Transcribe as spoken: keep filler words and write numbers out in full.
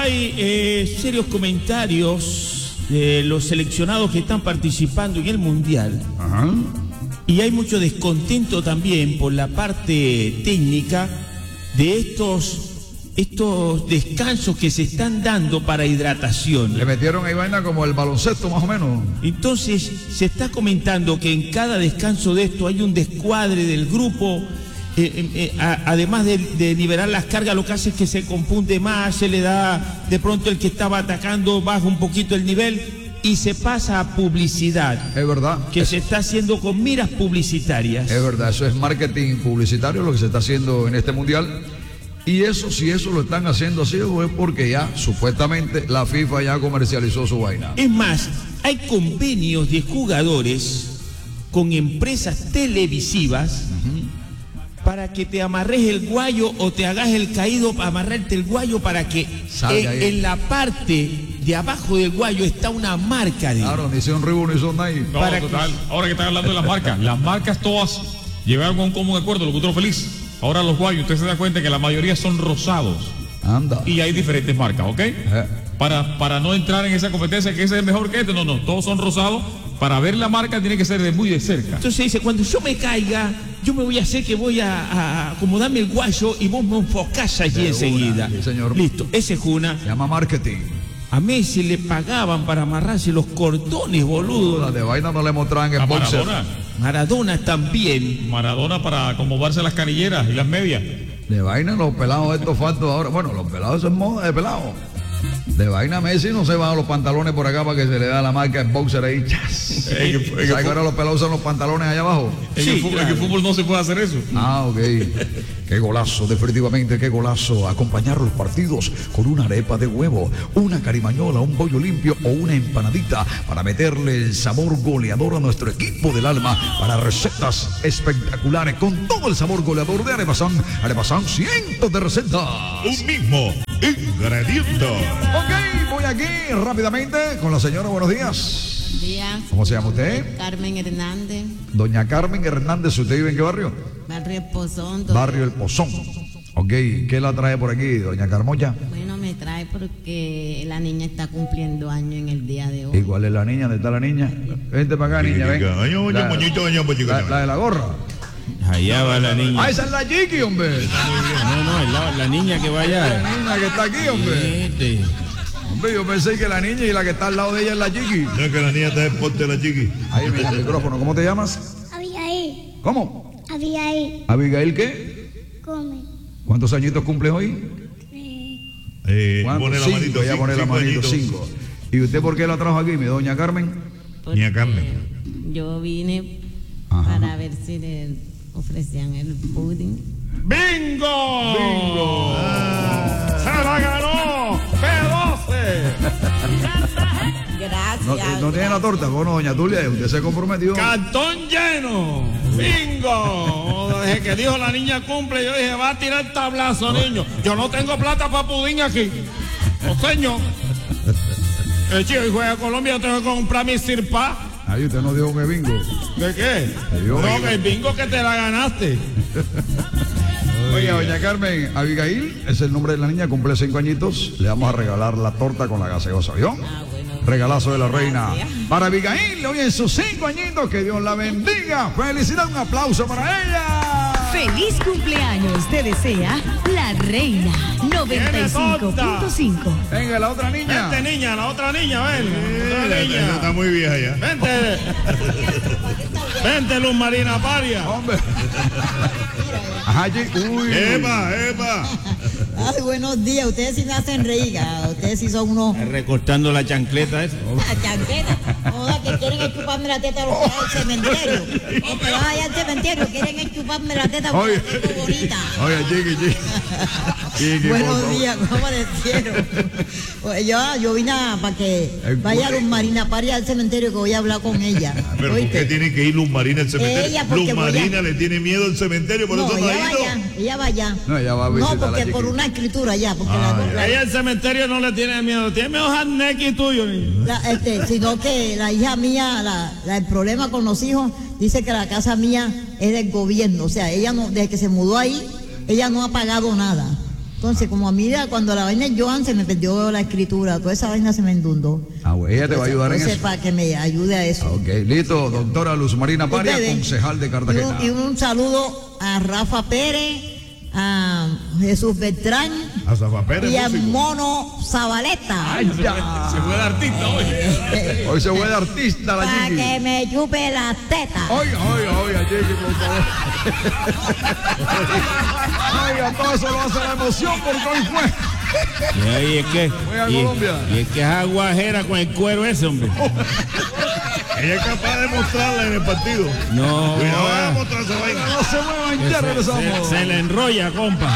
hay eh, serios comentarios de los seleccionados que están participando en el Mundial. Ajá. Y hay mucho descontento también por la parte técnica de estos, estos descansos que se están dando para hidratación. Le metieron ahí vaina como el baloncesto más o menos. Entonces se está comentando que en cada descanso de esto hay un descuadre del grupo. Eh, eh, a, además de, de liberar las cargas, lo que hace es que se compunde más, se le da, de pronto el que estaba atacando baja un poquito el nivel y se pasa a publicidad. Es verdad. Que es, se está haciendo con miras publicitarias. Es verdad, eso es marketing publicitario lo que se está haciendo en este mundial. Y eso, si eso lo están haciendo así, es porque ya, supuestamente, la FIFA ya comercializó su vaina. Es más, hay convenios de jugadores con empresas televisivas. Uh-huh. Para que te amarres el guayo o te hagas el caído para amarrarte el guayo para que en, en la parte de abajo del guayo está una marca de... Claro, ni son Reebok ni son Nike. No, para total. Que... Ahora que están hablando de las marcas, las marcas todas llegaron a un común acuerdo, locutor feliz. Ahora los guayos, usted se da cuenta que la mayoría son rosados. Anda. Y hay diferentes marcas, ¿ok? Eh. Para, para no entrar en esa competencia que ese es mejor que este, no, no, todos son rosados. Para ver la marca tiene que ser de muy de cerca. Entonces dice, cuando yo me caiga, yo me voy a hacer que voy a, a acomodarme el guayo y vos me enfocás allí de enseguida. Una, sí, señor. Listo, ese es una. Se llama marketing. A Messi le pagaban para amarrarse los cordones, boludo. La de vaina no le mostraban en boxer. Maradona. Maradona también. Maradona para acomodarse las canilleras y las medias. De vaina los pelados estos faltos ahora. Bueno, los pelados eso es moda de pelados. De vaina Messi no se van los pantalones por acá para que se le da la marca en boxer ahí. ¡Chas! En el, ¿Sabes que ahora los pelados usan los pantalones allá abajo? En, sí, el fútbol, claro. en el fútbol no se puede hacer eso. Ah, ok. Qué golazo, definitivamente qué golazo. Acompañar los partidos con una arepa de huevo, una carimañola, un bollo limpio o una empanadita para meterle el sabor goleador a nuestro equipo del alma para recetas espectaculares con todo el sabor goleador de Arepasán. Arepasán, cientos de recetas. Un mismo ingrediente. Ok, voy aquí rápidamente con la señora. Buenos días. Buenos días. ¿Cómo se llama usted? Carmen Hernández. Doña Carmen Hernández. ¿Usted vive en qué barrio? Barrio El Pozón. do- Barrio El Pozón. Ok, ¿qué la trae por aquí, doña Carmoya? Bueno, me trae porque la niña está cumpliendo años en el día de hoy. ¿Y cuál es la niña? ¿Dónde está la niña? Vente para acá, niña, ven. La, la- la de la gorra. Allá va la niña. Ah, esa es la Chiqui, hombre. No, no, es la, la niña que La vaya. niña que está aquí, hombre. Este. Hombre, yo pensé que la niña y la que está al lado de ella es la Chiqui. No es que la niña está en porte de la chiqui. Ahí, mira el micrófono. ¿Cómo te llamas? Abigail, ¿Cómo? Abigail, ¿Abigail qué? come. ¿Cuántos añitos cumples hoy? Eh, Eh, ¿Cuántos? pone la Cinco, manito. ya cinco, pone la cinco manito, añitos. cinco. ¿Y usted por qué la trajo aquí, mi doña Carmen? Porque Niña Carmen. Yo vine Ajá. para ver si le ofrecían el pudding. ¡Bingo! ¡Bingo! ¡Se la ganó! ¡P doce! Gracias. ¿No, no tiene la torta? Bueno, doña Tulia, usted se comprometió. ¡Cartón lleno! ¡Bingo! Desde que dijo la niña cumple, yo dije, va a tirar tablazo, niño. Yo no tengo plata para pudín aquí. No, señor. El chico y juega a Colombia, yo tengo que comprar mi sirpa. Ahí usted no dijo que bingo. ¿De qué? Dios. No, que el bingo que te la ganaste. Oiga, doña Carmen, Abigail es el nombre de la niña, cumple cinco añitos. Le vamos a regalar la torta con la gaseosa, ¿vio? Ah, bueno. Regalazo de la reina. Gracias. Para Abigail, hoy en sus cinco añitos, que Dios la bendiga. Felicidad, un aplauso para ella. Feliz cumpleaños te desea la Reina noventa y cinco punto cinco. Venga, la otra niña. Vente, niña, la otra niña, ven. Eh, Otra esa niña. está muy vieja ya. Vente. Vente, Luz Marina Paria. Hombre. Ajá, allí. Uy. ¡Epa, epa! Ay, buenos días, ustedes sí me hacen reír, ah, ustedes sí son unos... Recortando la chancleta esa. La chanqueta, joda, que quieren chuparme la teta a los que van al cementerio. Los que van allá al cementerio quieren chuparme la teta porque Oye. la tengo bonita. Oye, chiqui, chiqui. Chiqui, por Buenos favor. días, ¿cómo amanecieron? Oye, Yo, yo vine a- para que vaya a Luz Marina Paria al cementerio que voy a hablar con ella. Pero ¿por qué tiene que ir Luz Marina al cementerio? Ella, porque Luz voy a- Marina le tiene miedo al cementerio, por No, eso no ella ha va ido. allá, ella va allá. No, ella va a visitar No, a la porque chiqui. por una escritura allá, porque Ah, la, ya. la- Ahí el cementerio no le tiene miedo, tiene miedo a Neki tuyo, niño. La- este, sino que la hija mía, la, la- el problema con los hijos, dice que la casa mía es del gobierno, o sea, ella no, desde que se mudó ahí, ella no ha pagado nada. Entonces, como a mí, cuando la vaina es Joan, se me perdió la escritura, toda esa vaina se me endundó. Ah, güey, ella te va a ayudar en Entonces, eso. para que me ayude a eso. Ok, listo, doctora Luz Marina Paria, Ustedes. concejal de Y Cartagena. un, y un saludo a Rafa Pérez, a Jesús Beltrán A Zafa Pérez, y a músico. Mono Zabaleta. Ay, ya. Se fue de artista hoy. Hoy se fue de artista la Para Gigi. que me chupe las tetas. Oiga, oiga, oiga, Gigi, por favor. Oiga, todo eso lo hace la emoción porque hoy fue. Y ahí es que, Fue a y, Colombia. y es que es aguajera con el cuero ese, hombre. Ella es capaz de mostrarla en el partido. No, Cuidado, va a mostrar esa vaina. No se muevan, que ya se, regresamos. se- se le enrolla, compa.